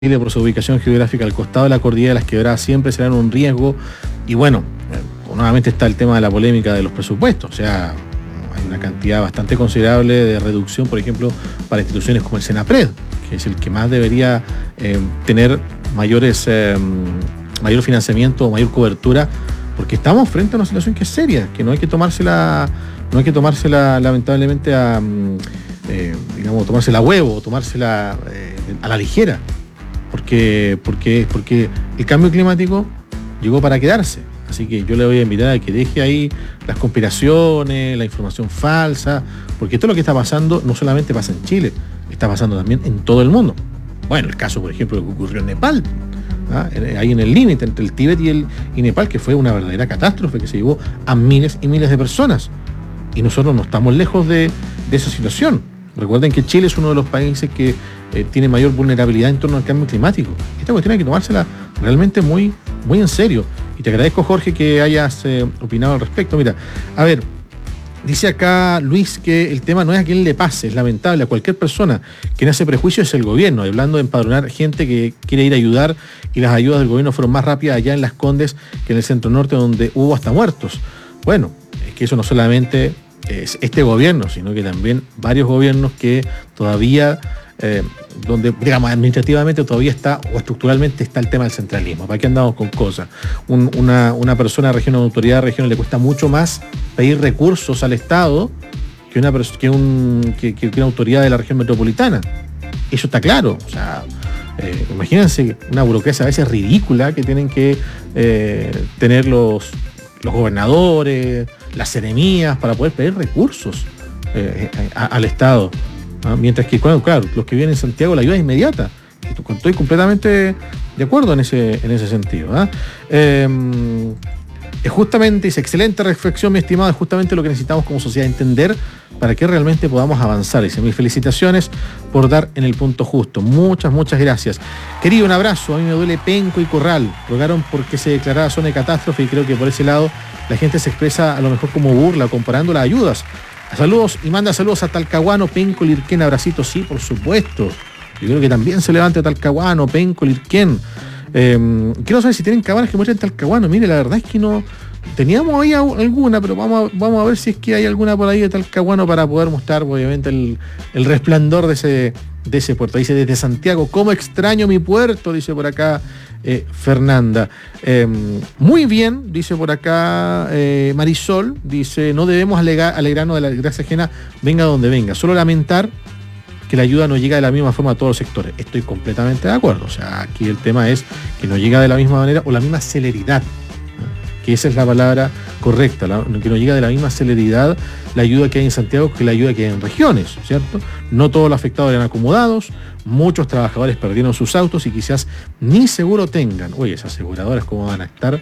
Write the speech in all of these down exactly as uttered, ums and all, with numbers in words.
Chile, por su ubicación geográfica al costado de la cordillera de las Quebradas, siempre serán un riesgo. Y bueno, eh, nuevamente está el tema de la polémica de los presupuestos. O sea, hay una cantidad bastante considerable de reducción, por ejemplo, para instituciones como el Senapred, que es el que más debería eh, tener mayores eh, mayor financiamiento o mayor cobertura, porque estamos frente a una situación que es seria, que no hay que tomársela, no hay que tomársela lamentablemente a, eh, digamos, tomársela a huevo, tomársela eh, a la ligera. Porque, porque, porque el cambio climático llegó para quedarse. Así que yo le voy a invitar a que deje ahí las conspiraciones, la información falsa, porque todo lo que está pasando no solamente pasa en Chile, está pasando también en todo el mundo. Bueno, el caso, por ejemplo, que ocurrió en Nepal, ¿ah? ahí en el límite entre el Tíbet y, el, y Nepal, que fue una verdadera catástrofe que se llevó a miles y miles de personas. Y nosotros no estamos lejos de, de esa situación. Recuerden que Chile es uno de los países que eh, tiene mayor vulnerabilidad en torno al cambio climático. Esta cuestión hay que tomársela realmente muy, muy en serio. Y te agradezco, Jorge, que hayas eh, opinado al respecto. Mira, a ver, dice acá Luis que el tema no es a quien le pase, es lamentable. A cualquier persona que hace prejuicio es el gobierno, hablando de empadronar gente que quiere ir a ayudar, y las ayudas del gobierno fueron más rápidas allá en Las Condes que en el centro norte, donde hubo hasta muertos. Bueno, es que eso no solamente es este gobierno, sino que también varios gobiernos que todavía, eh, donde, digamos, administrativamente todavía está, o estructuralmente está el tema del centralismo. ¿Para qué andamos con cosas? Un, una, una persona de región, una autoridad de región, le cuesta mucho más pedir recursos al Estado que una, que un, que, que una autoridad de la región metropolitana. Eso está claro. O sea, eh, imagínense una burocracia a veces ridícula que tienen que eh, tener los, los gobernadores, las seremías, para poder pedir recursos eh, a, al Estado. ¿Ah? Mientras que, claro, claro, los que viven en Santiago, la ayuda es inmediata. Estoy completamente de acuerdo en ese, en ese sentido. ¿Ah? Eh, es justamente, es excelente reflexión, mi estimado, es justamente lo que necesitamos como sociedad, entender para que realmente podamos avanzar. Dice, mis felicitaciones por dar en el punto justo. Muchas, muchas gracias. Querido, un abrazo. A mí me duele Penco y Corral. Rogaron porque se declarara zona de catástrofe y creo que por ese lado la gente se expresa a lo mejor como burla, comparando las ayudas. Saludos y manda saludos a Talcahuano, Penco, Lirquén, abracito, sí, por supuesto. Yo creo que también se levante Talcahuano, Penco, Lirquén. Eh, quiero saber si tienen cabanas que muestren Talcahuano. Mire, la verdad es que no teníamos ahí alguna, pero vamos a, vamos a ver si es que hay alguna por ahí de Talcahuano para poder mostrar, obviamente, el, el resplandor de ese, de ese puerto. Dice, desde Santiago, ¿cómo extraño mi puerto? Dice por acá eh, Fernanda. Eh, muy bien, dice por acá eh, Marisol, dice, no debemos alegar, alegrarnos de la desgracia ajena, venga donde venga, solo lamentar que la ayuda no llega de la misma forma a todos los sectores. Estoy completamente de acuerdo. O sea, aquí el tema es que no llega de la misma manera o la misma celeridad, ¿no? Que esa es la palabra correcta, la, que no llega de la misma celeridad la ayuda que hay en Santiago que la ayuda que hay en regiones, ¿cierto? No todos los afectados eran acomodados, muchos trabajadores perdieron sus autos y quizás ni seguro tengan. Oye, esas aseguradoras cómo van a estar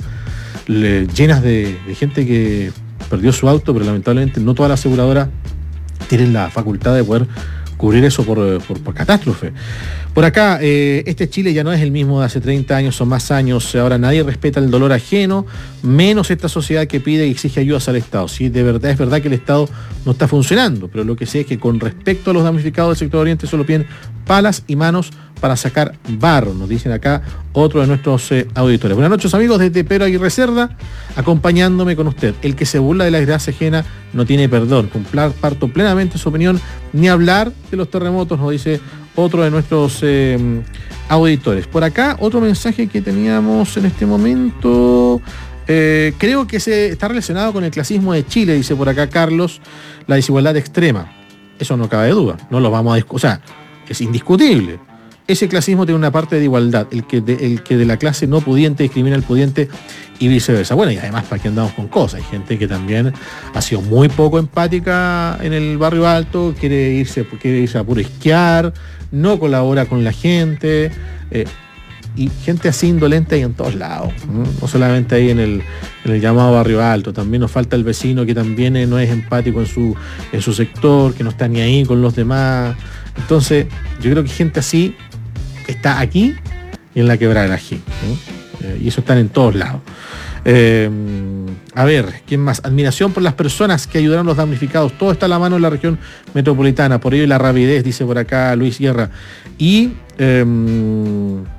le, llenas de, de gente que perdió su auto, pero lamentablemente no todas las aseguradoras tienen la facultad de poder cubrir eso por, por, por catástrofe. Por acá, eh, este Chile ya no es el mismo de hace treinta años o más años. Ahora nadie respeta el dolor ajeno, menos esta sociedad que pide y exige ayudas al Estado. Sí, de verdad, es verdad que el Estado no está funcionando, pero lo que sé es que con respecto a los damnificados del sector oriente solo piden palas y manos para sacar barro, nos dicen acá otro de nuestros eh, auditores. Buenas noches, amigos, desde Pedro Aguirre Cerda, acompañándome con usted. El que se burla de la desgracia ajena no tiene perdón. Comparto plenamente su opinión, ni hablar de los terremotos, nos dice otro de nuestros eh, auditores. Por acá, otro mensaje que teníamos en este momento, eh, creo que se está relacionado con el clasismo de Chile, dice por acá Carlos, la desigualdad extrema. Eso no cabe duda, no lo vamos a discutir, o sea, es indiscutible. Ese clasismo tiene una parte de igualdad, el que de, el que de la clase no pudiente discrimina al pudiente y viceversa. Bueno, y además, ¿para qué andamos con cosas? Hay gente que también ha sido muy poco empática en el barrio alto, quiere irse, quiere irse a puro esquiar, no colabora con la gente, eh, y gente así indolente hay en todos lados, ¿no? No solamente ahí en el, en el llamado barrio alto, también nos falta el vecino que también no es empático en su, en su sector, que no está ni ahí con los demás. Entonces, yo creo que gente así está aquí y en la Quebrada del Ají, ¿no? Eh, y eso están en todos lados. Eh, a ver, ¿quién más? Admiración por las personas que ayudaron a los damnificados. Todo está a la mano en la región metropolitana. Por ello la rapidez, dice por acá Luis Sierra. Y... Eh,